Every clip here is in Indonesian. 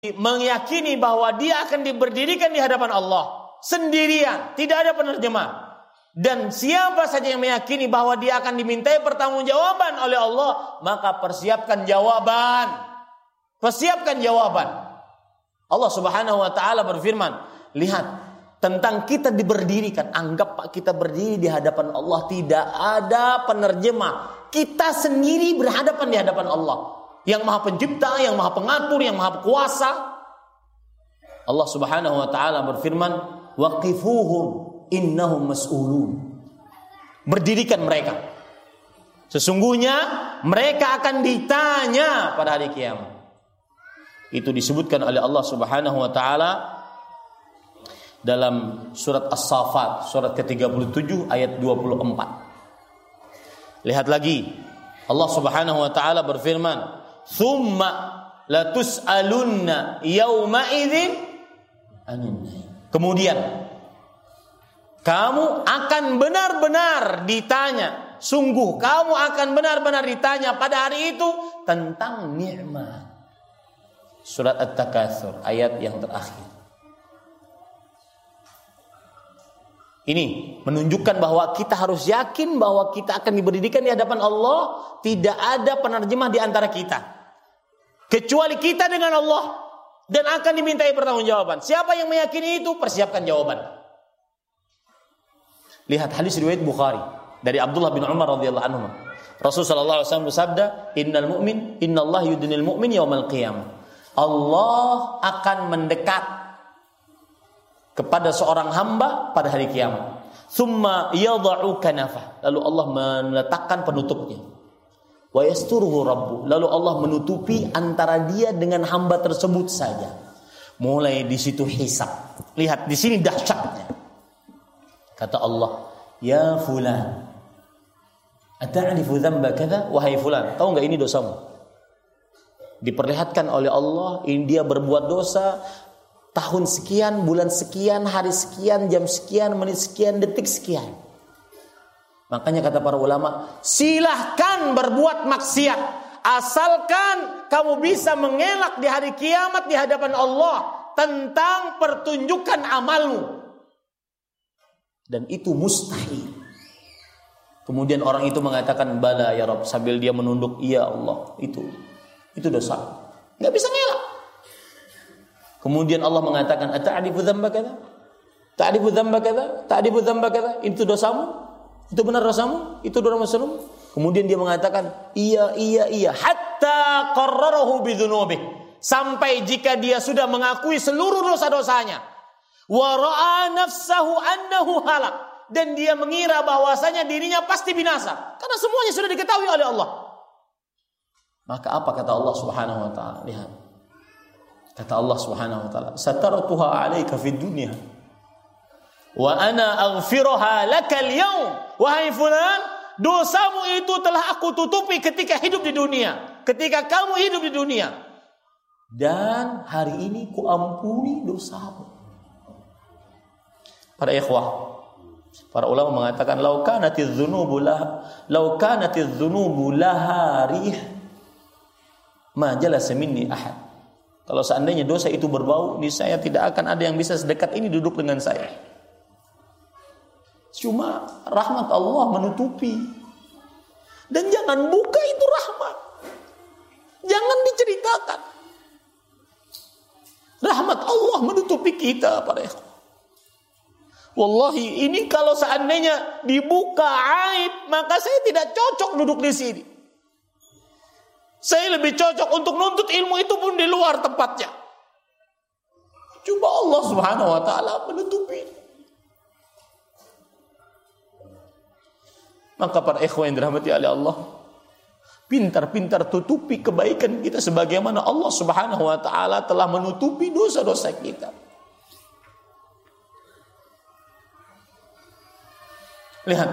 meyakini bahwa dia akan diberdirikan di hadapan Allah sendirian, tidak ada penerjemah. Dan siapa saja yang meyakini bahwa dia akan dimintai pertanggungjawaban oleh Allah, maka persiapkan jawaban. Persiapkan jawaban. Allah Subhanahu wa taala berfirman, lihat tentang kita diberdirikan, anggap Pak kita berdiri di hadapan Allah, tidak ada penerjemah. Kita sendiri berhadapan di hadapan Allah, yang Maha Pencipta, yang Maha Pengatur, yang Maha Kuasa. Allah Subhanahu wa taala berfirman, waqifuhum innahum mas'ulun. Berdirikan mereka. Sesungguhnya mereka akan ditanya pada hari kiamat. Itu disebutkan oleh Allah Subhanahu wa taala dalam surat As-Saffat, surat ke-37 ayat 24. Lihat lagi, Allah Subhanahu wa taala berfirman, "Tsumma latus'alunna yauma idzin anin." Kemudian kamu akan benar-benar ditanya, sungguh kamu akan benar-benar ditanya pada hari itu tentang nikmat. Surat At-Takatsur ayat yang terakhir. Ini menunjukkan bahwa kita harus yakin bahwa kita akan diberdirikan di hadapan Allah. Tidak ada penerjemah di antara kita kecuali kita dengan Allah, dan akan dimintai pertanggungjawaban. Siapa yang meyakini itu, persiapkan jawaban. Lihat hadis riwayat Bukhari dari Abdullah bin Umar radhiyallahu anhu. Rasulullah sallallahu alaihi wasallam bersabda, "Innal mu'min, innallaha yudnil mu'min yaumal qiyamah." Allah akan mendekat kepada seorang hamba pada hari kiamat. Tsumma yad'u kanafah, lalu Allah meletakkan penutupnya. Wa yasturuhu rabbu, lalu Allah menutupi antara dia dengan hamba tersebut saja. Mulai di situ hisab. Lihat di sini dahsyatnya. Kata Allah, "Ya fulan, ata'rifu dzamba kadza?" Wahai fulan, tahu enggak ini dosamu? Diperlihatkan oleh Allah, ini dia berbuat dosa tahun sekian, bulan sekian, hari sekian, jam sekian, menit sekian, detik sekian. Makanya kata para ulama, silahkan berbuat maksiat, asalkan kamu bisa mengelak di hari kiamat di hadapan Allah tentang pertunjukan amalmu. Dan itu mustahil. Kemudian orang itu mengatakan, "Bala ya Rabb," sambil dia menunduk, "Iya Allah, itu dosa." Enggak bisa ngelak. Kemudian Allah mengatakan, "Ata'rifu dzamba kadza? Ta'rifu dzamba kadza? Ta'rifu dzamba kadza?" Itu dosamu? Itu benar dosamu? Itu dosamu? Kemudian dia mengatakan, "Iya, hatta qarrarahu bidzunubi." Sampai jika dia sudah mengakui seluruh dosa-dosanya. Wa ra'a nafsahu annahu halak, dan dia mengira bahwasanya dirinya pasti binasa karena semuanya sudah diketahui oleh Allah. Maka apa kata Allah Subhanahu wa taala? Lihat. Kata Allah Subhanahu wa taala, "Satartuha 'alaika fid dunya wa ana aghfiruha lakal yaum." Wahai fulan, dosamu itu telah aku tutupi ketika hidup di dunia, ketika kamu hidup di dunia, dan hari ini ku ampuni dosamu. Para ikhwah, para ulama mengatakan, "Lau kanatiz dzunubu laha rih ma jalasa minni ahad." Kalau seandainya dosa itu berbau, niscaya tidak akan ada yang bisa sedekat ini duduk dengan saya. Cuma rahmat Allah menutupi. Dan jangan buka itu rahmat. Jangan diceritakan. Rahmat Allah menutupi kita, para ikhwan. Wallahi, ini kalau seandainya dibuka aib, maka saya tidak cocok duduk di sini. Saya lebih cocok untuk nuntut ilmu itu pun di luar tempatnya. Coba Allah Subhanahu wa taala menutupi. Maka para ikhwan yang dirahmati oleh Allah, pintar-pintar tutupi kebaikan kita sebagaimana Allah Subhanahu wa taala telah menutupi dosa-dosa kita. Lihat.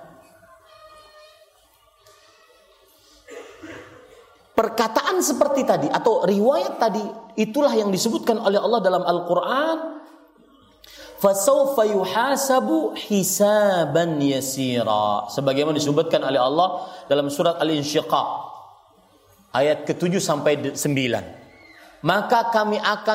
Perkataan seperti tadi atau riwayat tadi, itulah yang disebutkan oleh Allah dalam Al-Qur'an. Fasawfa yuhasabu hisaban yasira. Sebagaimana disebutkan oleh Allah dalam surat Al-Insyiqaq ayat ke-7 sampai 9. maka kami akan